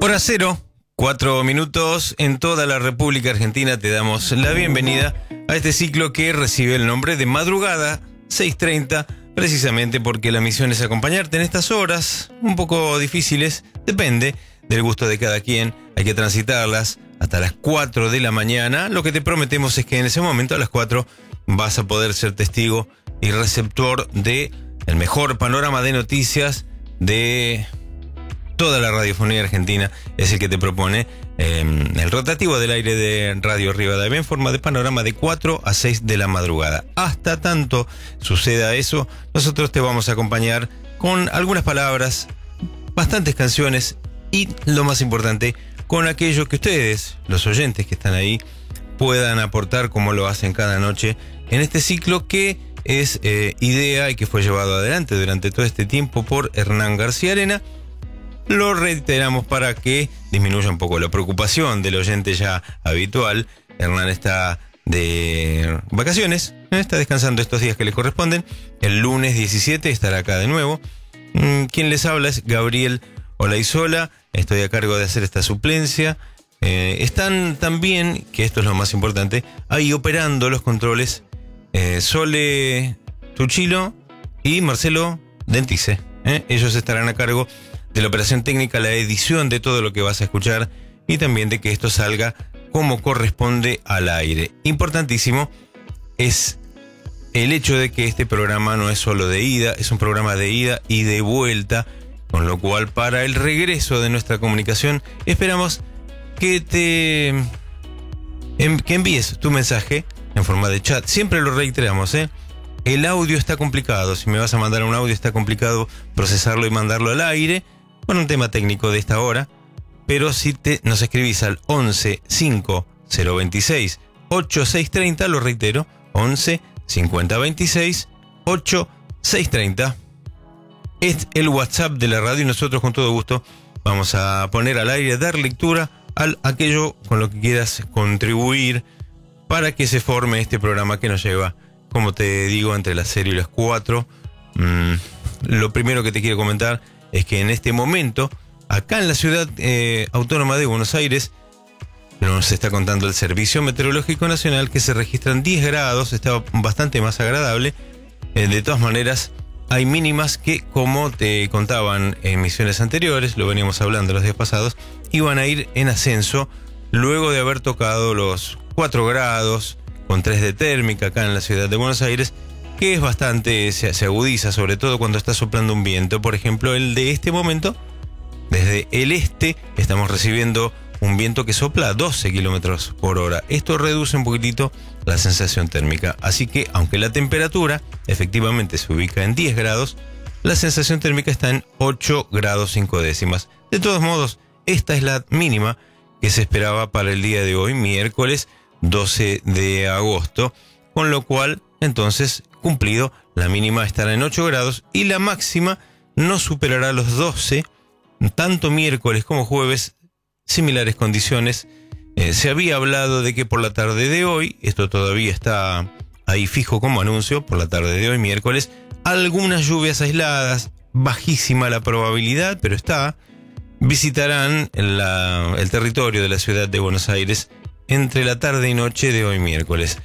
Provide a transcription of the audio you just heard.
Hora cero, 4 minutos en toda la República Argentina. Te damos la bienvenida a este ciclo que recibe el nombre de Madrugada 6:30, precisamente porque la misión es acompañarte en estas horas un poco difíciles, depende del gusto de cada quien, hay que transitarlas hasta las 4 de la mañana. Lo que te prometemos es que en ese momento a las 4 vas a poder ser testigo y receptor de el mejor panorama de noticias de toda la radiofonía argentina. Es el que te propone el rotativo del aire de Radio Rivadavia en forma de panorama de 4 a 6 de la madrugada. Hasta tanto suceda eso, nosotros te vamos a acompañar con algunas palabras, bastantes canciones y, lo más importante, con aquello que ustedes, los oyentes que están ahí, puedan aportar como lo hacen cada noche en este ciclo que es idea y que fue llevado adelante durante todo este tiempo por Hernán García Arena. Lo reiteramos para que disminuya un poco la preocupación del oyente ya habitual. Hernán está de vacaciones, está descansando estos días que le corresponden. El lunes 17 estará acá de nuevo. Quien les habla es Gabriel Olaizola. Estoy a cargo de hacer esta suplencia. Están también, que esto es lo más importante, ahí operando los controles Sole Tuchilo y Marcelo Dentice. Ellos estarán a cargo de la operación técnica, la edición de todo lo que vas a escuchar y también de que esto salga como corresponde al aire. Importantísimo es el hecho de que este programa no es solo de ida, es un programa de ida y de vuelta, con lo cual para el regreso de nuestra comunicación esperamos que que envíes tu mensaje en forma de chat. Siempre lo reiteramos, el audio está complicado. Si me vas a mandar un audio está complicado procesarlo y mandarlo al aire, con un tema técnico de esta hora. Pero si nos escribís al 11 5 026 8630, lo reitero, 11 50 26 8630, es el WhatsApp de la radio y nosotros con todo gusto vamos a poner al aire, dar lectura a aquello con lo que quieras contribuir para que se forme este programa que nos lleva, como te digo, entre las 0 y las 4. Lo primero que te quiero comentar es que en este momento, acá en la ciudad autónoma de Buenos Aires, nos está contando el Servicio Meteorológico Nacional que se registran 10 grados, está bastante más agradable. De todas maneras, hay mínimas que, como te contaban en emisiones anteriores, lo veníamos hablando los días pasados, iban a ir en ascenso luego de haber tocado los 4 grados con 3 de térmica acá en la ciudad de Buenos Aires, que es bastante, se agudiza, sobre todo cuando está soplando un viento. Por ejemplo, el de este momento, desde el este, estamos recibiendo un viento que sopla a 12 kilómetros por hora. Esto reduce un poquitito la sensación térmica. Así que, aunque la temperatura efectivamente se ubica en 10 grados, la sensación térmica está en 8 grados 5 décimas. De todos modos, esta es la mínima que se esperaba para el día de hoy, miércoles 12 de agosto, con lo cual, entonces, cumplido, la mínima estará en 8 grados y la máxima no superará los 12, tanto miércoles como jueves, similares condiciones. Se había hablado de que por la tarde de hoy, esto todavía está ahí fijo como anuncio, por la tarde de hoy, miércoles, algunas lluvias aisladas, bajísima la probabilidad, pero visitarán el territorio de la ciudad de Buenos Aires entre la tarde y noche de hoy miércoles.